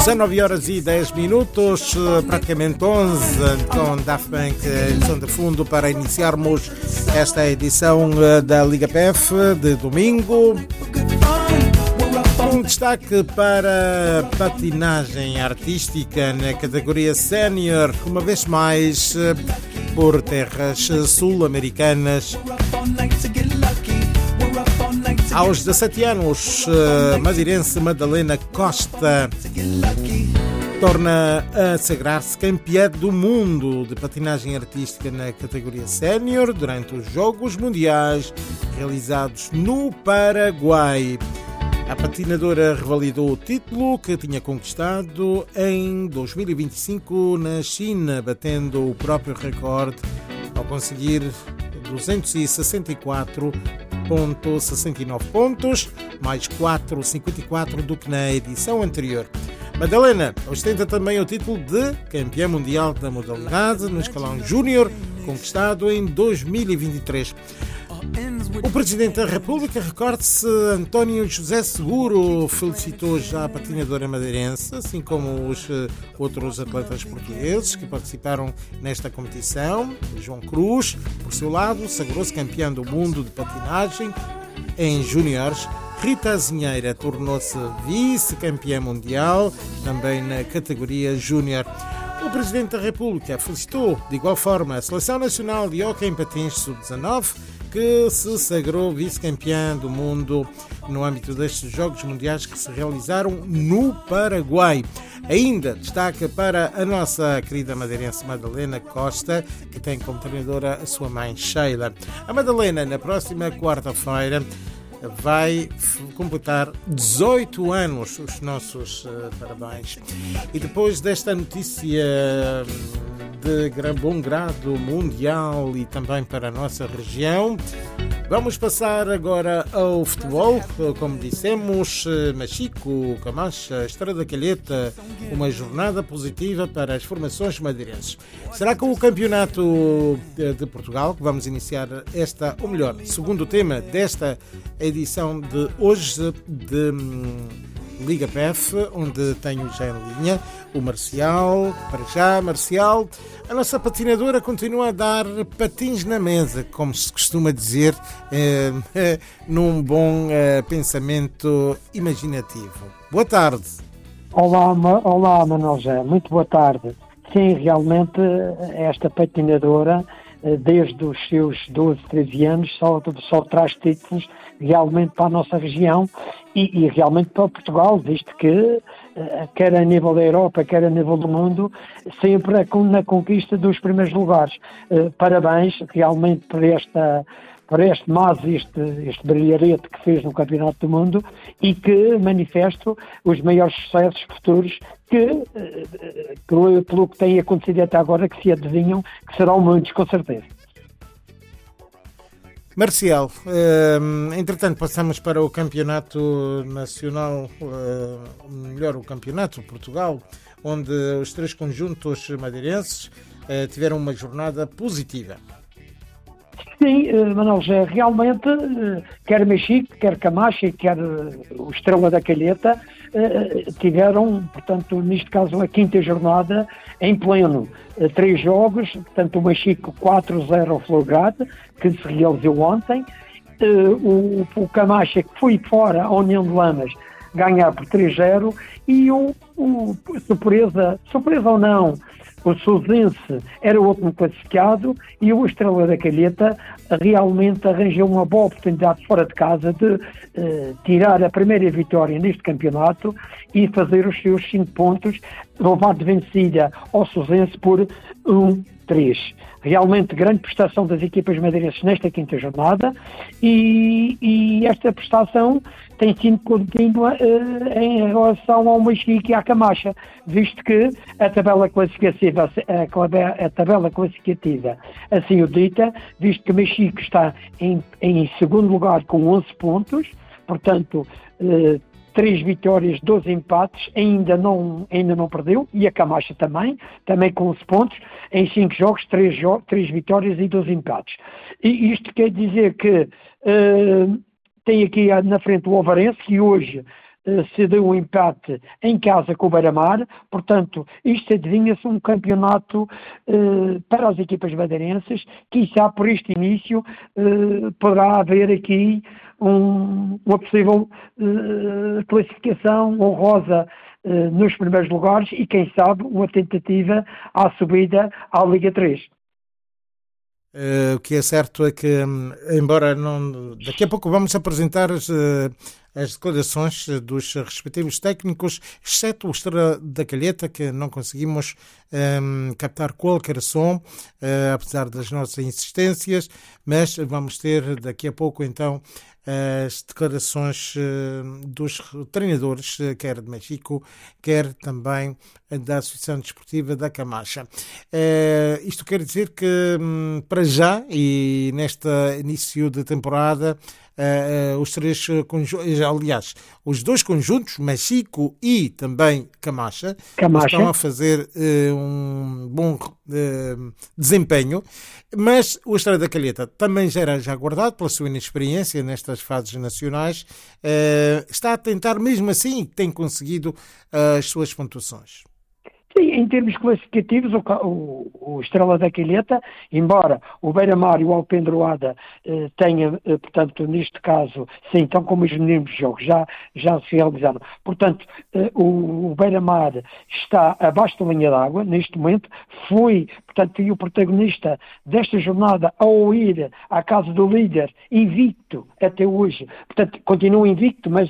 19 horas e 10 minutos, praticamente 11, com Daft Punk em som de fundo para iniciarmos esta edição da Liga PF de domingo. Um destaque para patinagem artística na categoria sénior, uma vez mais por terras sul-americanas. Aos 17 anos, madeirense Madalena Costa torna a sagrar-se campeã do mundo de patinagem artística na categoria sénior durante os Jogos Mundiais realizados no Paraguai. A patinadora revalidou o título que tinha conquistado em 2025 na China, batendo o próprio recorde ao conseguir 264,69 pontos, mais 4,54 do que na edição anterior. Madalena ostenta também o título de campeã mundial da modalidade no escalão júnior, conquistado em 2023. O Presidente da República, recorde-se, António José Seguro, felicitou já a patinadora madeirense, assim como os outros atletas portugueses que participaram nesta competição. João Cruz, por seu lado, sagrou-se campeão do mundo de patinagem em júniores. Rita Azinheira tornou-se vice-campeã mundial, também na categoria júnior. O Presidente da República felicitou, de igual forma, a Seleção Nacional de Hóquei em Patins Sub-19, que se sagrou vice-campeã do mundo no âmbito destes Jogos Mundiais que se realizaram no Paraguai. Ainda destaca para a nossa querida madeirense Madalena Costa, que tem como treinadora a sua mãe Sheila. A Madalena, na próxima quarta-feira, vai completar 18 anos. Os nossos parabéns. E depois desta notícia de bom grado mundial e também para a nossa região, vamos passar agora ao futebol. Como dissemos, Machico, Camacha, Estrela da Calheta, uma jornada positiva para as formações madeirenses. Será que o Campeonato de Portugal, que vamos iniciar segundo tema desta edição de hoje de Liga PF, onde tenho já em linha o Marcial. Para já, Marcial, a nossa patinadora continua a dar patins na mesa, como se costuma dizer, num bom pensamento imaginativo. Boa tarde. Olá, Manuel José, muito boa tarde. Sim, realmente esta patinadora, desde os seus 12, 13 anos, só traz títulos realmente para a nossa região e realmente para Portugal, visto que, quer a nível da Europa, quer a nível do mundo, sempre na conquista dos primeiros lugares. Parabéns realmente por este brilharete que fez no Campeonato do Mundo e que manifesta os maiores sucessos futuros que, pelo que tem acontecido até agora, que se adivinham, que serão muitos, com certeza. Marcial, entretanto passamos para o Campeonato Nacional, o Campeonato de Portugal, onde os três conjuntos madeirenses tiveram uma jornada positiva. Sim, Manuel José, realmente, quer Mexico, quer Camacha, quer o Estrela da Calheta, tiveram, portanto, neste caso, a quinta jornada em pleno. 3 jogos, portanto, o Mexico 4-0 ao Florgrade, que se realizou ontem, o Camacha, que foi fora à União de Lamas, ganhar por 3-0, e surpresa ou não, o Sousense era o último classificado e o Estrela da Calheta realmente arranjou uma boa oportunidade fora de casa de tirar a primeira vitória neste campeonato e fazer os seus 5 pontos, levar de vencida ao Sousense por 1-3. Realmente grande prestação das equipas madeirenses nesta quinta jornada e esta prestação tem sido contínua em relação ao Mexico e à Camacha, visto que a tabela classificativa assim o dita, visto que o Mexico está em segundo lugar com 11 pontos, portanto 3 vitórias, 12 empates, ainda não perdeu, e a Camacha também com 11 pontos, em 5 jogos, 3 vitórias e 12 empates. E isto quer dizer que tem aqui na frente o Ovarense, que hoje se deu um empate em casa com o Beira-Mar, portanto, isto adivinha-se um campeonato para as equipas madeirenses, quiçá por este início poderá haver aqui uma possível classificação honrosa nos primeiros lugares e, quem sabe, uma tentativa à subida à Liga 3. O que é certo é que, embora não. Daqui a pouco vamos apresentar as declarações dos respectivos técnicos, exceto o Estrela da Calheta, que não conseguimos captar qualquer som, apesar das nossas insistências, mas vamos ter daqui a pouco então as declarações dos treinadores, quer de México, quer também da Associação Desportiva da Camacha. Isto quer dizer que, para já, e neste início de temporada, os três conjuntos, aliás, os dois conjuntos, México e também Camacha, estão a fazer um bom desempenho, mas o Estrela da Calheta também já era guardado pela sua inexperiência nestas fases nacionais, está a tentar mesmo assim, tem conseguido as suas pontuações. Sim, em termos classificativos, o Estrela da Calheta, embora o Beira-Mar e o Alpendroada tenham, portanto, neste caso, sim, então como os mesmos jogos já se realizaram. Portanto, o Beira-Mar está abaixo da linha d'água, neste momento, foi, portanto, o protagonista desta jornada ao ir à casa do líder, invicto até hoje. Portanto, continua invicto, mas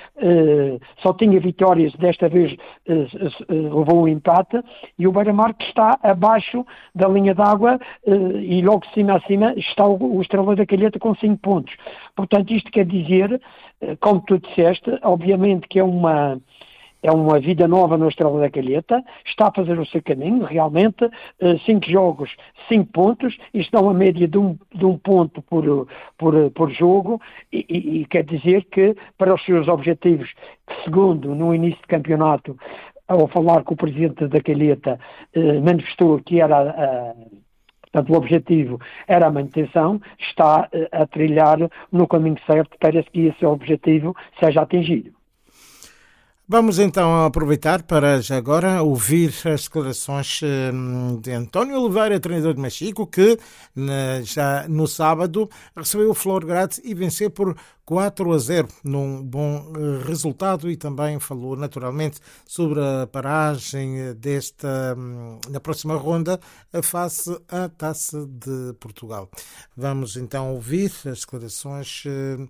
só tinha vitórias, desta vez levou o empate. E o Beira-Mar, que está abaixo da linha d'água e logo acima está o Estrela da Calheta com 5 pontos. Portanto, isto quer dizer, como tu disseste, obviamente que é uma vida nova no Estrela da Calheta, está a fazer o seu caminho, realmente, 5 jogos, 5 pontos, isto dá uma média de um ponto por jogo, e quer dizer que, para os seus objetivos, que segundo, no início do campeonato, ao falar com o presidente da Calheta, manifestou que era portanto, o objetivo era a manutenção, está a trilhar no caminho certo para que esse objetivo seja atingido. Vamos então aproveitar para já agora ouvir as declarações de António Oliveira, treinador de México, que já no sábado recebeu o Florgrad e venceu por 4-0 num bom resultado, e também falou naturalmente sobre a paragem na próxima ronda face à Taça de Portugal. Vamos então ouvir as declarações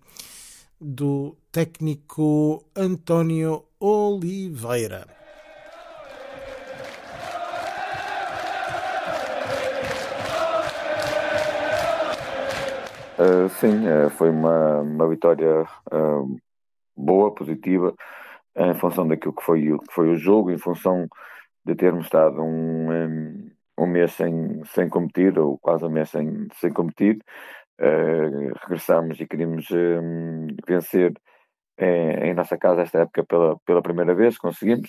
do técnico António Oliveira. Sim, foi uma vitória boa, positiva, em função daquilo que foi o jogo, em função de termos estado um mês sem competir, ou quase um mês sem competir. Regressámos e queríamos vencer em nossa casa esta época pela primeira vez, conseguimos,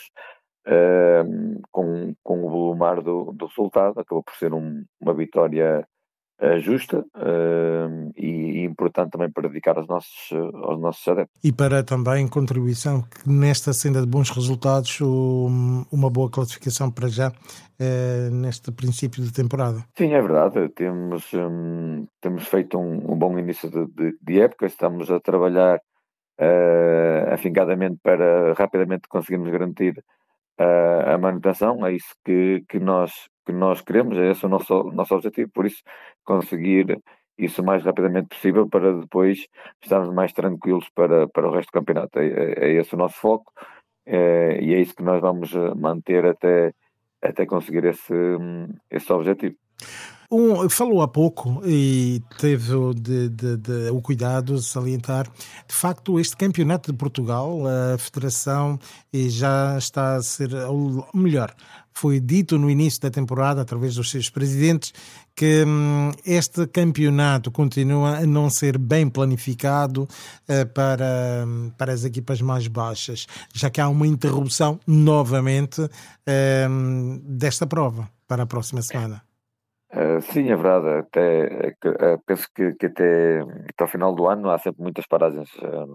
com o volumar do resultado. Acabou por ser uma vitória justa e importante também para dedicar aos nossos adeptos. E para também contribuição que nesta senda de bons resultados, uma boa classificação para já neste princípio de temporada. Sim, é verdade. Temos feito um bom início de época, estamos a trabalhar afincadamente para rapidamente conseguirmos garantir a manutenção. É isso que nós queremos, é esse o nosso objetivo, por isso conseguir isso o mais rapidamente possível para depois estarmos mais tranquilos para o resto do campeonato. É esse o nosso foco, e é isso que nós vamos manter até conseguir esse objetivo. Falou há pouco e teve o cuidado de salientar, de facto, este campeonato de Portugal, a Federação já está a ser, ou melhor, foi dito no início da temporada, através dos seus presidentes, que este campeonato continua a não ser bem planificado para as equipas mais baixas, já que há uma interrupção novamente desta prova para a próxima semana. Sim, é verdade. Penso que até ao final do ano há sempre muitas paragens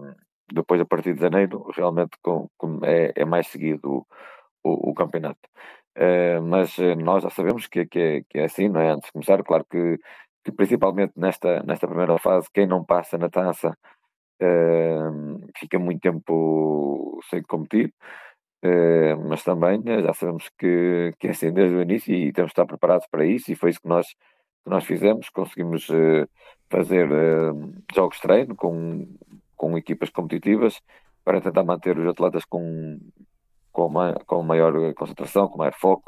depois a partir de janeiro realmente é mais seguido o campeonato. Mas nós já sabemos que é assim, não é? Antes de começar, claro que principalmente nesta primeira fase, quem não passa na taça fica muito tempo sem competir. Mas também já sabemos que é assim desde o início e temos de estar preparados para isso, e foi isso que nós fizemos. Conseguimos fazer jogos de treino com equipas competitivas para tentar manter os atletas com maior concentração, com maior foco,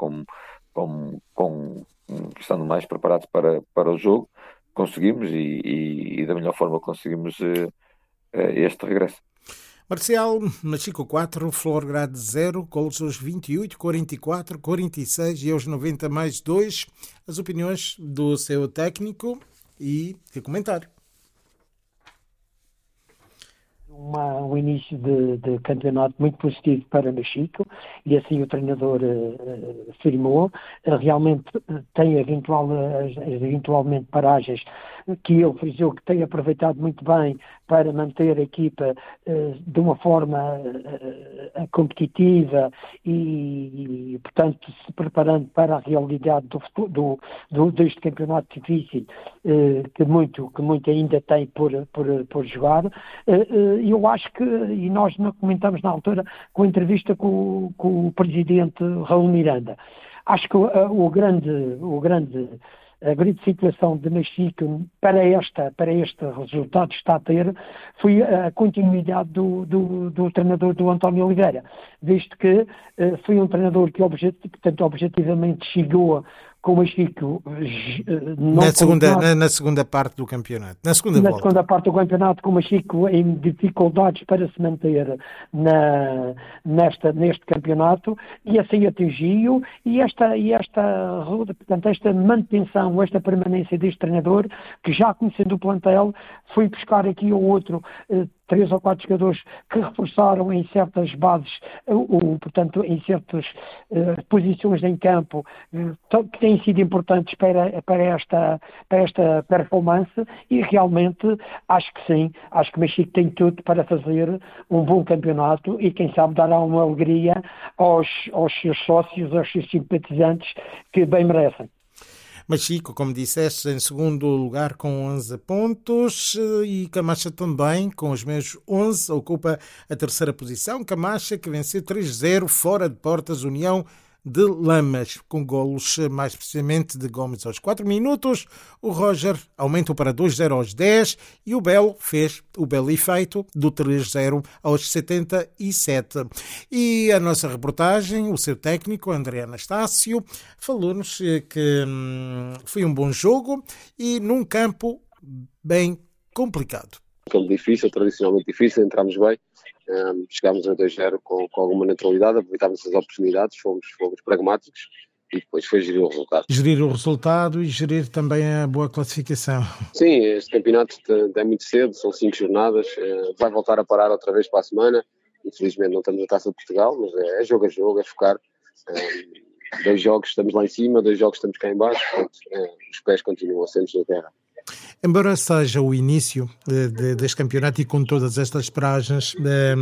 estando mais preparados para o jogo. Conseguimos e da melhor forma conseguimos este regresso. Marcial, Machico 4, Florgrade 0, golos aos 28, 44, 46 e aos 90 mais 2. As opiniões do seu técnico e que comentário. Um início de campeonato muito positivo para Machico, e assim o treinador afirmou. Realmente tem eventualmente paragens que ele frisou que tem aproveitado muito bem para manter a equipa de uma forma competitiva e, portanto, se preparando para a realidade deste campeonato difícil que muito ainda tem por jogar. Eu acho que, e nós comentamos na altura com a entrevista com o presidente Raul Miranda, acho que a grande situação de Machico para este resultado que está a ter foi a continuidade do treinador do António Oliveira, visto que foi um treinador que objetivamente chegou com o Machico na segunda parte do campeonato, na segunda parte do campeonato, com o Machico em dificuldades para se manter neste campeonato, e assim atingiu, e esta manutenção, esta permanência deste treinador, que já conhecendo o plantel, foi buscar aqui ou outro 3 ou 4 jogadores que reforçaram em certas bases, portanto, em certas posições em campo, que têm sido importantes para esta performance, e realmente acho que sim, acho que o Machico tem tudo para fazer um bom campeonato e quem sabe dará uma alegria aos seus sócios, aos seus simpatizantes, que bem merecem. Machico, como disseste, em segundo lugar com 11 pontos, e Camacha também com os mesmos 11, ocupa a terceira posição. Camacha que venceu 3-0 fora de portas União de Lamas, com golos mais precisamente de Gomes aos 4 minutos. O Roger aumentou para 2-0 aos 10 e o Belo fez o belo efeito do 3-0 aos 77. E a nossa reportagem, o seu técnico, André Anastácio, falou-nos que foi um bom jogo e num campo bem complicado. Campo difícil, tradicionalmente difícil, entramos bem. Chegámos a 2-0 com alguma naturalidade, aproveitámos as oportunidades, fomos pragmáticos e depois foi gerir o resultado. Gerir o resultado e gerir também a boa classificação. Sim, este campeonato é muito cedo, são 5 jornadas, vai voltar a parar outra vez para a semana. Infelizmente não estamos na Taça de Portugal, mas é jogo a jogo, é focar. 2 jogos estamos lá em cima, 2 jogos estamos cá em baixo, portanto, os pés continuam sempre na terra. Embora seja o início deste campeonato e com todas estas paragens,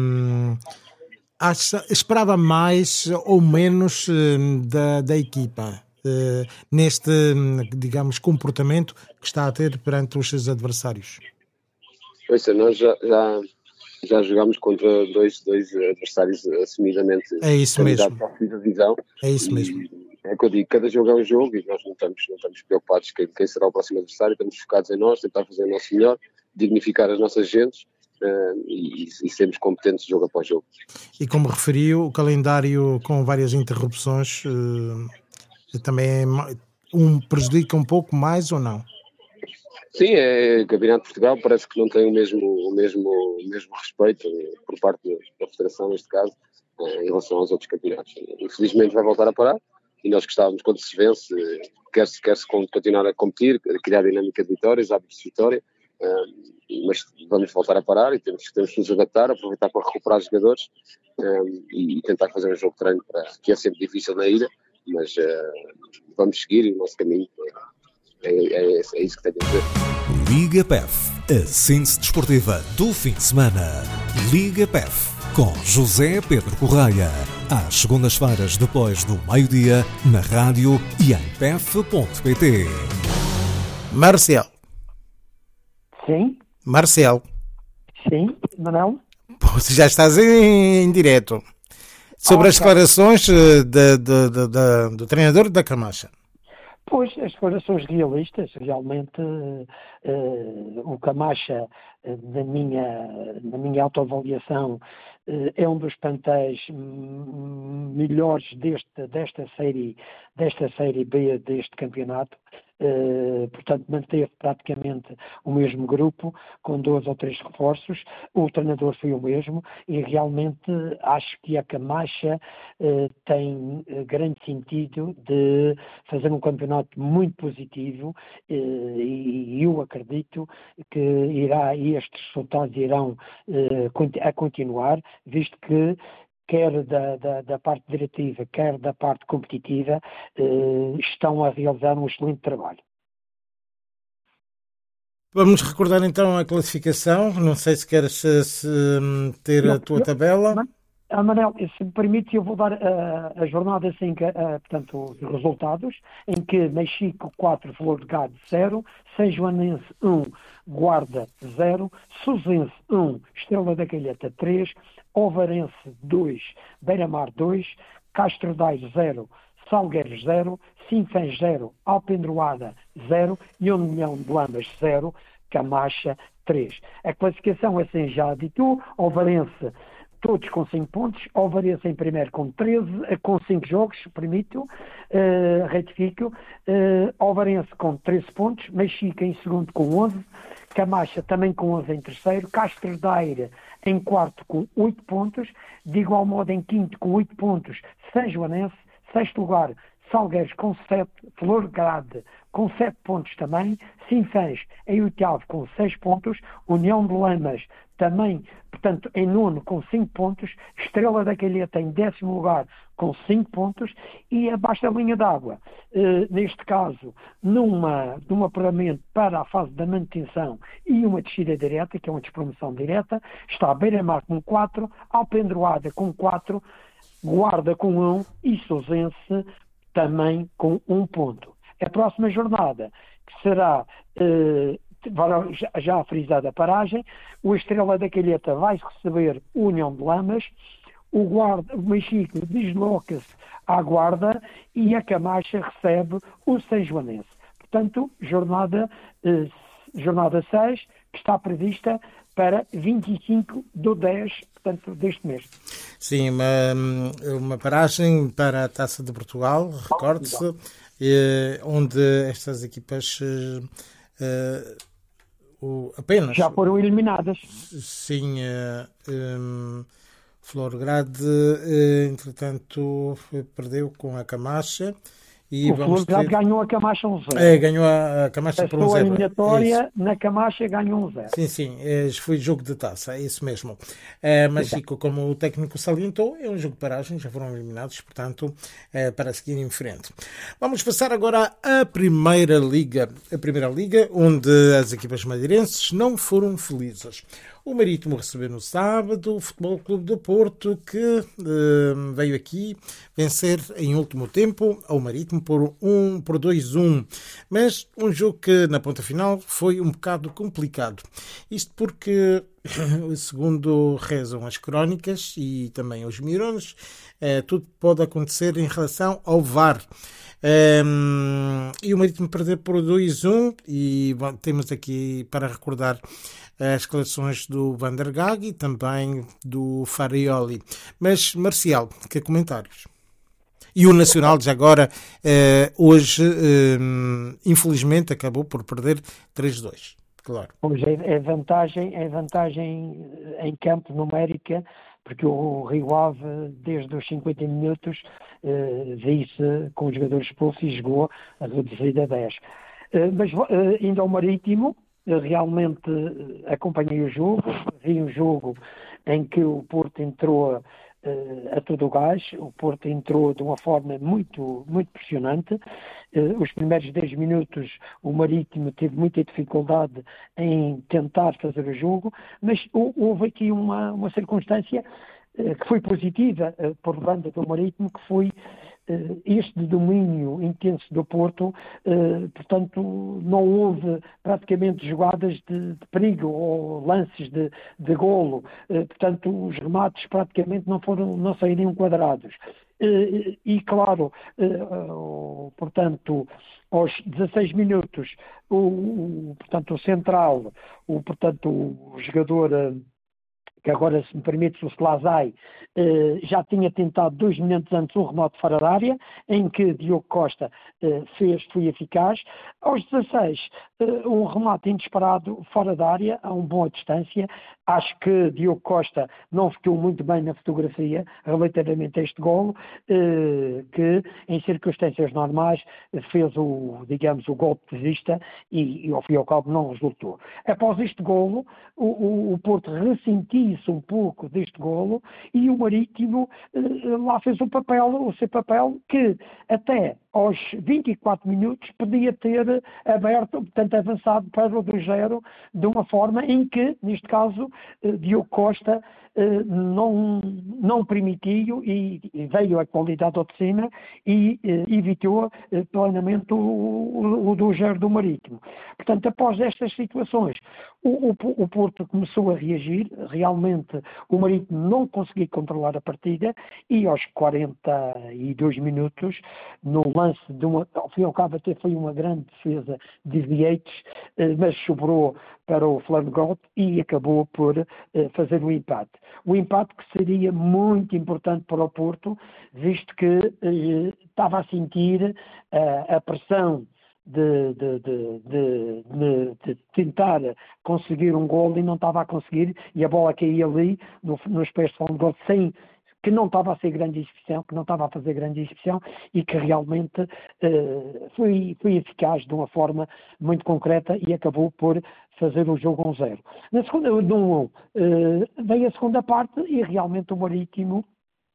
esperava mais ou menos da equipa neste, digamos, comportamento que está a ter perante os seus adversários? Pois é, nós já jogámos contra dois adversários assumidamente candidatos à segunda divisão. É isso mesmo. É o que eu digo, cada jogo é um jogo e nós não estamos preocupados quem será o próximo adversário, estamos focados em nós, tentar fazer o nosso melhor, dignificar as nossas gentes e sermos competentes jogo após jogo. E como referiu, o calendário com várias interrupções também prejudica um pouco mais ou não? Sim, o Campeonato de Portugal parece que não tem o mesmo respeito por parte da Federação, neste caso, em relação aos outros campeonatos. Infelizmente vai voltar a parar. E nós gostávamos, quando se vence, quer-se continuar a competir, a criar dinâmica de vitórias, hábitos de vitória, mas vamos voltar a parar e temos que nos adaptar, aproveitar para recuperar os jogadores e tentar fazer um jogo de treino, que é sempre difícil na ilha, mas vamos seguir o nosso caminho É isso que tenho a dizer. Liga PEF, a síntese desportiva do fim de semana. Liga PEF, com José Pedro Correia. Às segundas-feiras, depois do meio-dia, na rádio e em pef.pt. Marcel. Sim, Marcel. sim, Manel. Você já estás em direto. Sobre as declarações do treinador da Camacha. Pois, as declarações realistas, realmente, o Camacha, na minha autoavaliação, é um dos plantéis melhores desta série B deste campeonato. Portanto, manteve praticamente o mesmo grupo, com 2 ou 3 reforços. O treinador foi o mesmo e realmente acho que a Camacha tem grande sentido de fazer um campeonato muito positivo e eu acredito que estes resultados irão a continuar, visto que quer da parte diretiva, quer da parte competitiva, estão a realizar um excelente trabalho. Vamos recordar então a classificação. Não sei se queres ter a tua tabela. Manel, se me permite, eu vou dar a jornada 5, portanto, os resultados, em que Mexico 4, Flor de Gado 0, São Joanense 1, Guarda 0, Suzense 1, Estrela da Calheta 3, Ovarense 2, Beira-Mar 2, Castro Daire 0, Salgueiros 0, Sinfãs 0, Alpendroada 0 e União de Lamas 0, Camacha 3. A classificação é assim, já ditou, Ovarense todos com 5 pontos, Ovarense em primeiro com 13, com 5 jogos, permito, retifico, Ovarense com 13 pontos, Mexica em segundo com 11, Camacha também com 11 em terceiro, Castro Daire em quarto com 8 pontos, de igual modo em quinto com 8 pontos, São Joanense, sexto lugar, Salgueiros com 7, Flor de Gado com 7 pontos também, Sinfãs em oitavo com 6 pontos, União de Lamas também, portanto, em nono com 5 pontos, Estrela da Calheta em 10º lugar com 5 pontos e abaixo da linha d'água, neste caso, num apuramento para a fase da manutenção e uma descida direta, que é uma despromoção direta, está Beira-Mar com 4, Alpendroada com 4, Guarda com 1 e Sousense também com 1 ponto. A próxima jornada, que será já frisada a paragem, o Estrela da Calheta vai receber União de Lamas, o Mexico desloca-se à Guarda e a Camacha recebe o São Joanense. Portanto, jornada 6, que está prevista para 25/10, portanto, deste mês. Sim, uma paragem para a Taça de Portugal, recorde-se, onde estas equipas apenas... Já foram eliminadas. Sim, Florgrade, entretanto, perdeu com a Camacha. E o Florgrade ganhou a Camacha 1-0. Ganhou a Camacha por 1-0. A eliminatória na Camacha ganhou 1-0. Sim, foi jogo de taça, é isso mesmo. Mas Chico, como o técnico salientou, é um jogo de paragem, já foram eliminados, portanto, para seguir em frente. Vamos passar agora à Primeira Liga. A Primeira Liga, onde as equipas madeirenses não foram felizes. O Marítimo recebeu no sábado o Futebol Clube do Porto, que veio aqui vencer em último tempo ao Marítimo por 2-1. Mas um jogo que na ponta final foi um bocado complicado. Isto porque, segundo rezam as crónicas e também os mirones, tudo pode acontecer em relação ao VAR. E o Marítimo perdeu por 2-1 e temos aqui para recordar as declarações do Van der Gaag e também do Farioli. Mas, Marcial, que comentários? E o Nacional, já agora, hoje, infelizmente, acabou por perder 3-2. Claro. Pois é vantagem em campo numérica, porque o Rio Ave, desde os 50 minutos, veio-se com os jogadores expulsos e jogou a reduzida a 10. Mas ainda ao Marítimo, realmente acompanhei o jogo, vi um jogo em que o Porto entrou a todo o gás. O Porto entrou de uma forma muito, muito pressionante. Os primeiros 10 minutos o Marítimo teve muita dificuldade em tentar fazer o jogo, mas houve aqui uma circunstância que foi positiva por banda do Marítimo, que foi este domínio intenso do Porto. Portanto, não houve praticamente jogadas de perigo ou lances de golo. Portanto, os remates praticamente não saíram quadrados. E claro, portanto, aos 16 minutos, portanto, o central, o jogador, que agora, se me permite, o Slazai, já tinha tentado 2 minutos antes um remate fora da área, em que Diogo Costa foi eficaz. Aos 16, um remate inesperado fora da área, a uma boa distância. Acho que Diogo Costa não ficou muito bem na fotografia relativamente a este golo, que em circunstâncias normais fez o golpe de vista e ao fim e ao cabo não resultou. Após este golo, o Porto ressentiu-se um pouco deste golo e o Marítimo lá fez o seu papel, que até aos 24 minutos podia ter aberto, portanto avançado para o 2-0 de uma forma em que, neste caso, Diogo Costa não permitiu e veio a qualidade ao de cima e evitou plenamente o 2-0 do Marítimo. Portanto, após estas situações, o Porto começou a reagir. Realmente o Marítimo não conseguiu controlar a partida e aos 42 minutos, no lance ao fim e ao cabo até foi uma grande defesa de Vieites, mas sobrou para o Flamgout e acabou por fazer o empate. O empate que seria muito importante para o Porto, visto que estava a sentir a pressão de tentar conseguir um gol e não estava a conseguir, e a bola caía ali nos pés de Flamgout que não estava a ser grande exibição, que não estava a fazer grande exibição e que realmente foi eficaz de uma forma muito concreta e acabou por fazer o jogo 1-0. Na segunda, no 1, veio a segunda parte e realmente o Marítimo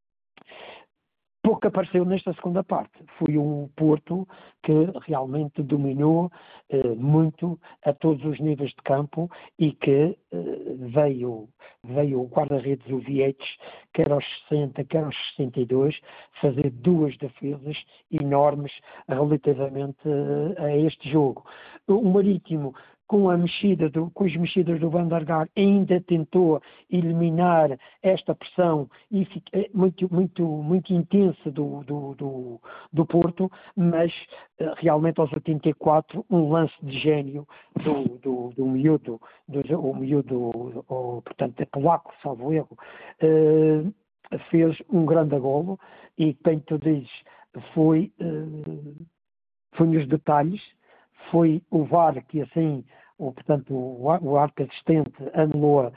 pouco apareceu nesta segunda parte. Foi um Porto que realmente dominou muito a todos os níveis de campo e que veio o guarda-redes, o Vieites, quer aos 60, quer aos 62, fazer 2 defesas enormes relativamente a este jogo. O Marítimo, com as mexidas do Van der Gaar, ainda tentou eliminar esta pressão muito, muito, muito intensa do Porto, mas realmente aos 84, um lance de gênio do miúdo, portanto, é polaco, salvo erro, fez um grande golo e, bem tu dizes, foi nos detalhes. Foi o VAR que assim, portanto, o árbitro assistente anulou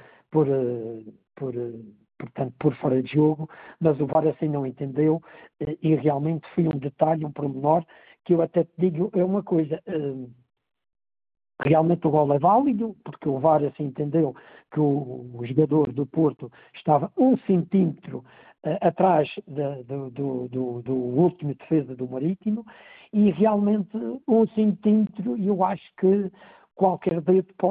por fora de jogo, mas o VAR assim não entendeu e realmente foi um detalhe, um pormenor, que eu até te digo, é uma coisa, realmente o gol é válido, porque o VAR assim entendeu que o jogador do Porto estava 1 centímetro atrás do último defesa do Marítimo, e realmente 1 centímetro, eu acho que qualquer dedo pode